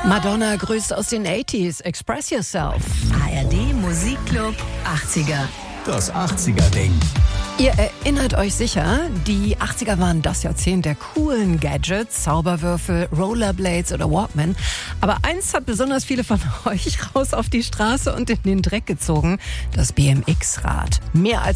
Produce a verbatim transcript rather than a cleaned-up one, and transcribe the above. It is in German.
Madonna grüßt aus den achtziger. Express yourself. A R D Musikclub achtziger. Das achtziger-Ding. Ihr erinnert euch sicher, die achtziger waren das Jahrzehnt der coolen Gadgets, Zauberwürfel, Rollerblades oder Walkman. Aber eins hat besonders viele von euch raus auf die Straße und in den Dreck gezogen: das B M X-Rad. Mehr als